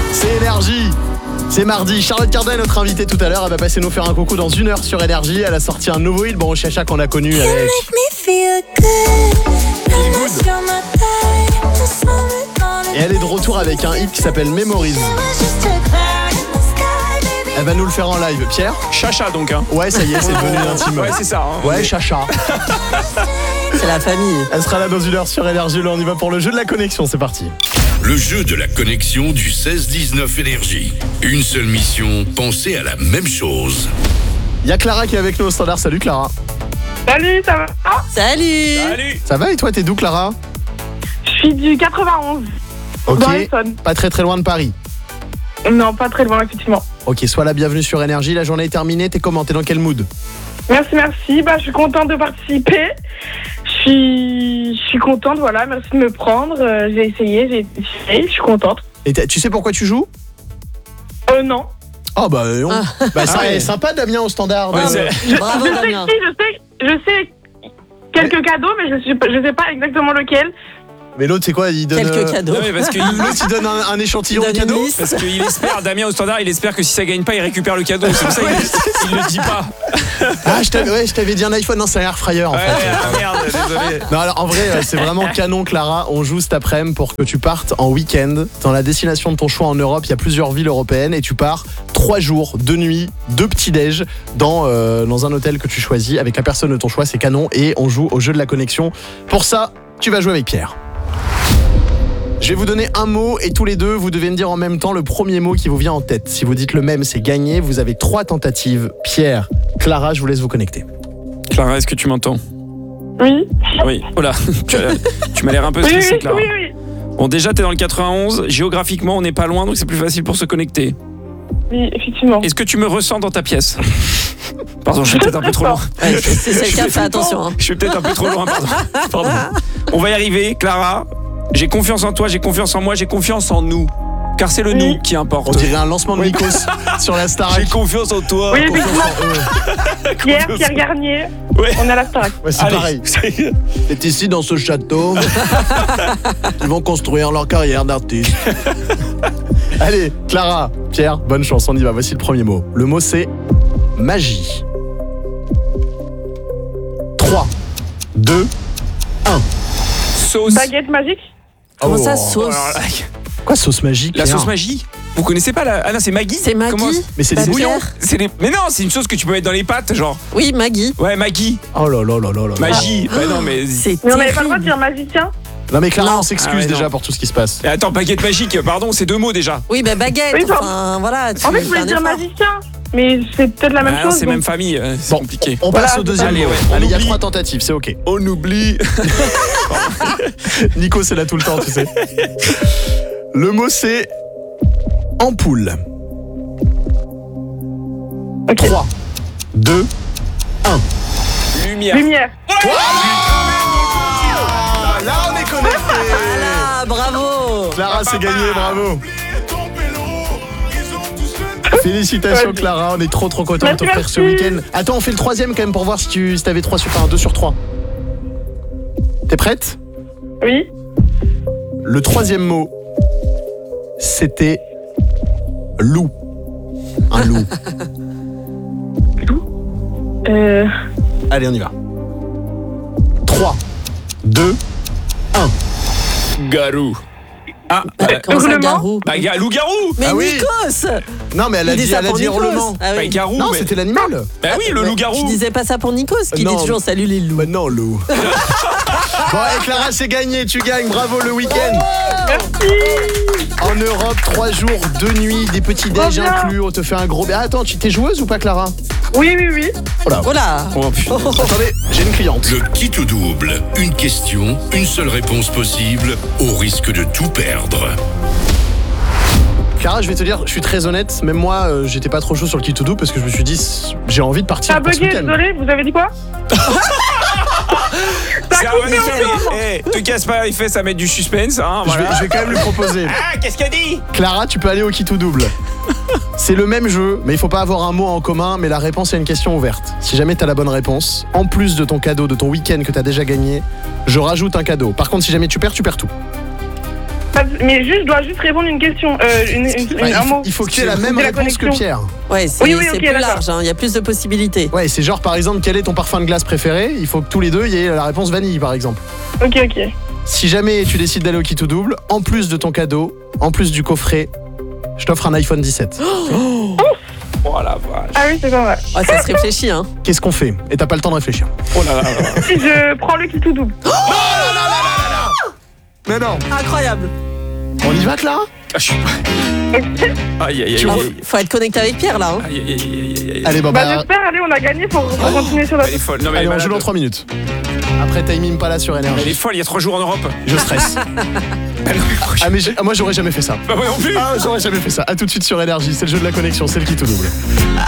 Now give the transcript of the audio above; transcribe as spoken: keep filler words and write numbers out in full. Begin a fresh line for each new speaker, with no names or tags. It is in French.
C'est Énergie. C'est mardi. Charlotte Cardin est notre invitée tout à l'heure. Elle va passer nous faire un coucou dans une heure sur Énergie. Elle a sorti un nouveau hit, bon Chacha qu'on a connu avec. Et elle est de retour avec un hit qui s'appelle Memories. Elle va nous le faire en live. Pierre ?
Chacha donc hein.
Ouais, ça y est, c'est devenu intime.
Ouais, c'est ça. Hein.
Ouais, Chacha.
C'est la famille.
Elle sera là dans une heure sur Énergie. Là, on y va pour le jeu de la connexion. C'est parti.
Le jeu de la connexion du seize dix-neuf Énergie. Une seule mission, penser à la même chose.
Il y a Clara qui est avec nous au standard. Salut Clara.
Salut, ça va?
Salut.
Salut.
Ça va et toi, t'es d'où Clara ?
Je suis du quatre-vingt-onze.
Ok.
Dans l'Essonne.
Pas très très loin de Paris.
Non, pas très loin, effectivement.
Ok, sois la bienvenue sur Énergie. La journée est terminée. T'es comment ? T'es dans quel mood ?
Merci, merci. Bah, je suis contente de participer. Je suis, je suis contente, voilà. Merci de me prendre. Euh, j'ai essayé, j'ai essayé. Je suis contente.
Et tu sais pourquoi tu joues ?
Euh, non.
Oh bah non.
Ah.
Bah ça
Ah ouais.
est sympa Damien au standard.
Ouais,
Euh,
c'est-
Bravo
je sais
Damien.
qui, je sais, je sais quelques cadeaux, mais je sais pas, je sais pas exactement lequel.
Mais l'autre c'est quoi ? Il donne.
Quelques
euh,
cadeaux.
Non, mais parce qu'il
L'autre il donne un, un échantillon
Il
de
donne une
cadeau.
liste.
parce qu'il espère, Damien au standard, il espère que si ça gagne pas, il récupère le cadeau. C'est pour ça qu'il il le dit pas.
Ah je t'avais, ouais, je t'avais dit un iPhone, non c'est un air fryer en
Ouais,
fait.
ah, merde, désolé.
Non alors en vrai euh, c'est vraiment canon Clara. On joue cet après-midi pour que tu partes en week-end dans la destination de ton choix en Europe. Il y a plusieurs villes européennes et tu pars trois jours, deux nuits, deux petits-déj dans, euh, dans un hôtel que tu choisis avec la personne de ton choix. C'est canon et on joue au jeu de la connexion. Pour ça, tu vas jouer avec Pierre. Je vais vous donner un mot et tous les deux, vous devez me dire en même temps le premier mot qui vous vient en tête. Si vous dites le même, c'est gagné. Vous avez trois tentatives. Pierre, Clara, je vous laisse vous connecter.
Clara, est-ce que tu m'entends ?
Oui.
Oui. Oh là, tu, tu m'as l'air un peu
Oui,
stressée,
oui,
Clara.
oui, oui.
Bon, déjà, t'es dans le quatre-vingt-onze. Géographiquement, on n'est pas loin, donc c'est plus facile pour se connecter.
Oui, effectivement.
Est-ce que tu me ressens dans ta pièce ? Pardon, je suis peut-être un peu trop loin.
Ouais, c'est c'est le cas, fais attention. Hein.
Je suis peut-être un peu trop loin, pardon. Pardon. On va y arriver, Clara. J'ai confiance en toi, j'ai confiance en moi, j'ai confiance en nous. Car c'est le
Oui.
nous qui importe.
On dirait un lancement de Nikos sur la Starac.
J'ai confiance en toi.
Oui,
Confiance
effectivement.
en eux.
Pierre, Pierre Garnier,
Ouais.
on a la Starac.
Ouais, c'est
Allez.
pareil. C'est ici dans ce château. Ils vont construire leur carrière d'artiste. Allez, Clara, Pierre, bonne chance, on y va. Voici le premier mot. Le mot c'est magie. trois, deux, un.
Sauce.
Baguette magique.
Comment ça,
Oh.
sauce?
Alors, la-
Quoi, sauce magique
La
Pierre
sauce magie. Vous connaissez pas la. Ah non, c'est Maggi.
C'est Maggi.
Comment-
Mais c'est
Pas
des
de
bouillons.
Pierre.
C'est les... Mais non, c'est une sauce que tu peux mettre dans les pâtes, genre.
Oui, Maggi.
Ouais, Maggi.
Oh là là là là là.
Magie. Bah non, mais.
C'est
Mais on n'avait pas le droit de
terrible.
dire magicien.
Non mais Clara,
Non.
on s'excuse
Ah ouais,
déjà
non.
pour tout ce qui se passe.
Et attends, baguette magique, pardon, c'est deux mots déjà.
Oui, bah baguette.
Oui, pardon.
Enfin, voilà. Tu
En fait, je
fais
voulais
un
dire
effort.
magicien. Mais c'est peut-être la même
Ah non,
chose.
c'est
donc-
même famille, euh, c'est
Bon,
compliqué.
On passe
Voilà,
au deuxième
allez,
mot.
ouais, on
Allez, il y a
oublie.
trois tentatives, c'est ok.
On oublie.
Nico, c'est là tout le temps, tu sais. Le mot c'est ampoule.
Ok.
trois, deux, un.
Lumière.
Lumière.
Ah, là on est connecté.
Voilà, bravo.
Clara, c'est gagné, bravo. Félicitations
Ouais.
Clara, on est trop trop content de
Merci,
t'offrir ce
merci.
week-end. Attends, on fait le troisième quand même pour voir si tu si t'avais trois sur enfin, deux sur trois. T'es prête ?
Oui.
Le troisième mot, c'était loup. Un loup.
Euh,
Allez, on y va. trois, deux, un.
Garou. Ah,
Bah,
euh,
comment ça,
Hurlement.
garou?
bah, ga- loup-garou.
Mais
Ah oui.
Nikos.
Non, mais elle a
Il dit
dit,
ça
elle a
pour
dit
Nikos.
hurlement.
Ah
Bah,
oui.
garou.
Non,
mais-
c'était l'animal.
Bah oui, le
Mais
loup-garou.
Tu disais pas ça pour Nikos, qui
Non.
dit toujours salut les loups.
Bah non, loup. Bon, et Clara, c'est gagné. Tu gagnes. Bravo le week-end.
merci.
En Europe, trois jours, deux nuits, des petits déj
Trop bien.
inclus. On te fait un gros. Ah, attends, tu t'es joueuse ou pas, Clara?
Oui, oui, oui.
Oh là.
Oh putain.
Attendez, j'ai une cliente.
Le qui tout double. Une question, une seule réponse possible, au risque de tout perdre.
Clara, je vais te dire, je suis très honnête. Même moi, euh, j'étais pas trop chaud sur le kit to do parce que je me suis dit, j'ai envie de partir
Ça a
pour ce
bugué,
week-end.
désolé, vous avez dit quoi?
C'est un
coupé
vrai
en
fait. Eh, te casse pas les fesses à mettre du suspense, hein.
Je vais,
Voilà.
je vais quand même lui proposer.
Ah, qu'est-ce qu'elle dit?
Clara, tu peux aller au kit ou double. C'est le même jeu, mais il faut pas avoir un mot en commun, mais la réponse est une question ouverte. Si jamais t'as la bonne réponse, en plus de ton cadeau, de ton week-end que t'as déjà gagné, je rajoute un cadeau. Par contre, si jamais tu perds, tu perds tout.
pas de- Mais juste, je dois juste répondre une question. Euh, une, une-
Ouais, il,
un
faut,
mot.
il faut que tu aies la même
C'est la
réponse que
connexion.
Pierre.
Ouais, c'est
Oui, oui,
c'est
ok,
plus
d'accord.
large, hein, il y a plus de possibilités.
Ouais, c'est genre par exemple, quel est ton parfum de glace préféré? Il faut que tous les deux y ait la réponse vanille par exemple.
Ok, ok.
Si jamais tu décides d'aller au Qui tout double, en plus de ton cadeau, en plus du coffret, je t'offre un iPhone dix-sept.
Oh la vache.
Ah oui, c'est pas mal.
Oh, ça se réfléchit, hein.
Qu'est-ce qu'on fait? Et t'as pas le temps de réfléchir.
Oh là là là.
Si je prends le qui tout double.
Mais non,
Incroyable.
on y va Clara?
Ah, je suis pas. Aïe aïe aïe
Alors,
aïe.
faut être connecté avec Pierre, là. Hein.
Aïe aïe aïe aïe aïe.
Allez bon
Bah,
bah,
j'espère, allez, on a gagné pour, pour continuer sur la.
Elle est folle. Non mais
allez
elle est
on joue
malade.
dans trois minutes. Après Time Impala sur
Elle
Énergie.
est folle, il y a trois jours en Europe.
Je stresse. Ah mais j'ai- ah, moi j'aurais jamais fait ça.
Bah moi non plus.
Ah j'aurais jamais fait ça. À tout de suite sur Énergie, c'est le jeu de la connexion, c'est le Qui tout double.